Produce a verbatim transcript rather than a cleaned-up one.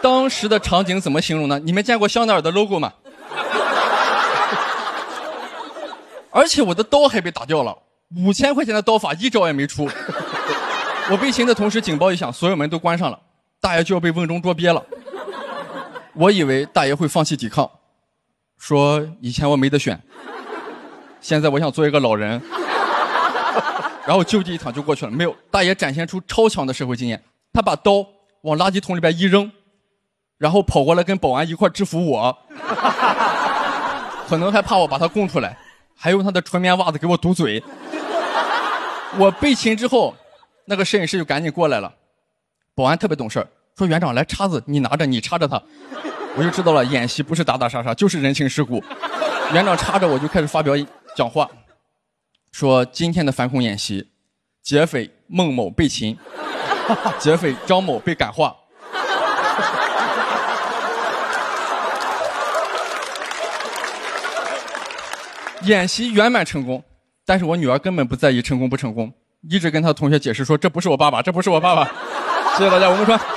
当时的场景怎么形容呢？你们见过香奈儿的 logo 吗？而且我的刀还被打掉了，五千块钱的刀法一招也没出。我被擒的同时，警报一响，所有门都关上了，大爷就要被瓮中捉鳖了。我以为大爷会放弃抵抗，说以前我没得选，现在我想做一个老人。然后就地一躺就过去了。没有，大爷展现出超强的社会经验，他把刀往垃圾桶里边一扔，然后跑过来跟保安一块制服我，可能还怕我把他供出来，还用他的纯棉袜子给我堵嘴。我被擒之后，那个摄影师就赶紧过来了，保安特别懂事，说园长来叉子，你拿着，你插着他。我就知道了，演习不是打打杀杀，就是人情世故。园长插着我就开始发表讲话，说今天的反恐演习，劫匪孟某被擒，劫匪张某被感化。演习圆满成功，但是我女儿根本不在意成功不成功，一直跟她同学解释说这不是我爸爸，这不是我爸爸。谢谢大家，我们说。